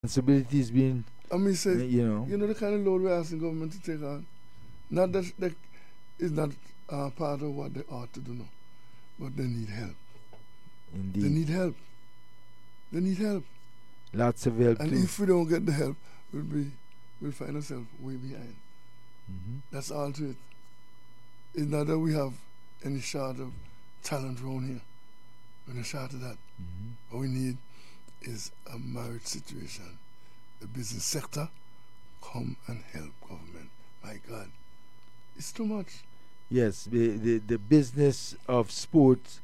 responsibilities being, I mean, say, you know. you know the kind of load we're asking government to take on. Not that is not part of what they ought to do now, but they need help. They Indeed. need help. They need help. Lots of help And too. if we don't get the help, we'll find ourselves way behind. Hmm. That's all to it. It's not that we have any short of talent around here. We're not short of that. Hmm. What we need is a marriage situation. The business sector come and help government. My God, it's too much. Yes, the business of sports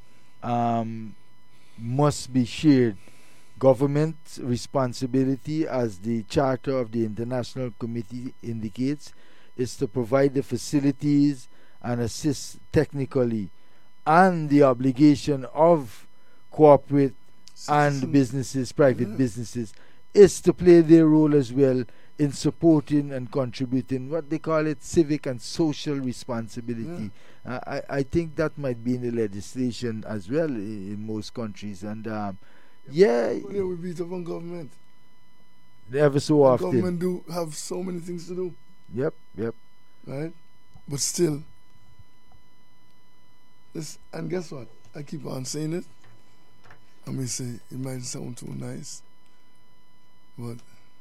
must be shared. Government responsibility, as the charter of the International Committee indicates, is to provide the facilities and assist technically, and the obligation of corporate and Citizen, businesses, private yeah. businesses, is to play their role as well in supporting and contributing what they call it civic and social Yeah. responsibility. I think that might be in the legislation as well in most countries, and yeah, Yeah, we beat up on government. ever so And often. government do have so many things to do, Yep, yep. right? But still, and guess what? I keep on saying it. I may say it might sound too nice, but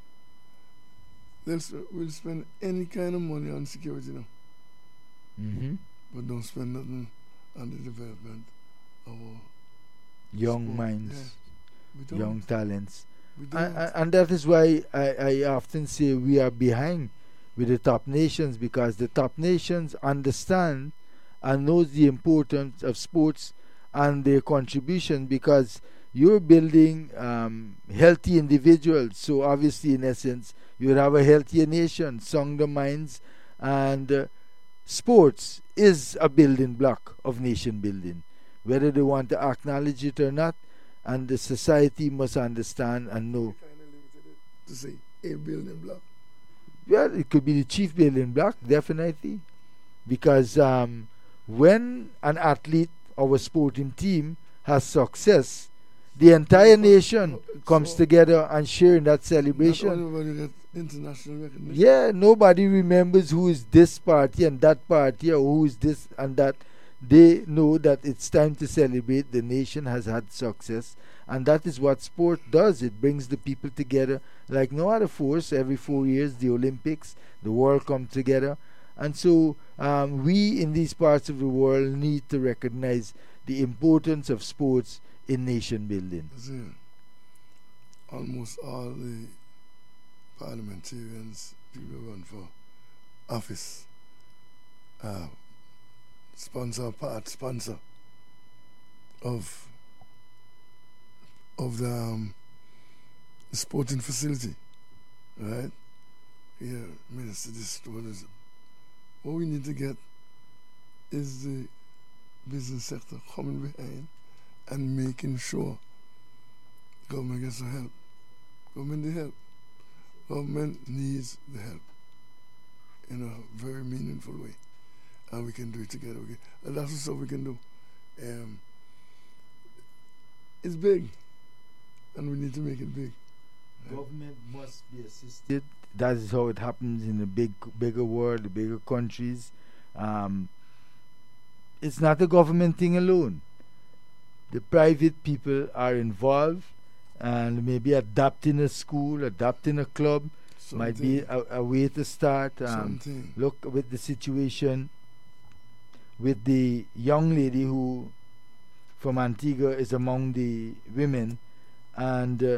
we'll spend any kind of money on security now, Hmm. but don't spend nothing on the development of our Young sport. minds, Yeah, we don't. young talents. We don't. And that is why I often say we are behind with the top nations, because the top nations understand and knows the importance of sports and their contribution, because you're building healthy individuals. So obviously, in essence, you would have a healthier nation, sounder minds, and sports is a building block of nation building, whether they want to acknowledge it or not. And the society must understand and know. We kind of limited it to say a building block. Well, it could be the chief building block, definitely, because when an athlete or a sporting team has success, the entire nation comes So together and share in that not celebration. only get international recognition. Yeah, nobody remembers who is this party and that party, or who is this and that. They know that it's time to celebrate. The nation has had success, and that is what sport does. It brings the people together like no other force. Every 4 years, the Olympics, the world come together, and so we in these parts of the world need to recognize the importance of sports in nation building. See, almost all the parliamentarians, people run for office, sponsor of the sporting facility, right? Here, Minister, this one is what we need to get is the business sector coming behind and making sure government gets the help. Government need help. Government needs the help in a very meaningful way, and we can do it together. And that's the stuff we can do. It's big, and we need to make it big. Government must be assisted. That is how it happens in the bigger world, the bigger countries. It's not a government thing alone. The private people are involved, and maybe adapting a school, adapting a club might be a way to start. Something. Look with the situation with the young lady who from Antigua is among the women, and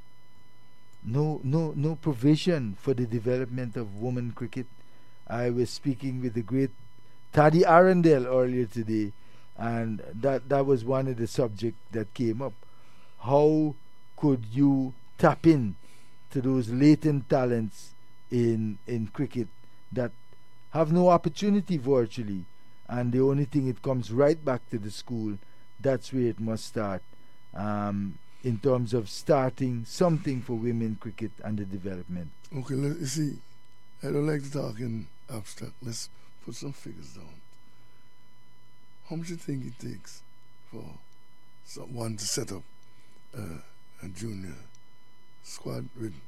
no provision for the development of women cricket. I was speaking with the great Taddy Arundel earlier today, and that was one of the subjects that came up. How could you tap in to those latent talents in cricket that have no opportunity virtually, and the only thing, it comes right back to the school. That's where it must start, in terms of starting something for women cricket and the development. Okay, you see, I don't like to talk in abstract. Let's put some figures down. How much do you think it takes for someone to set up a junior squad with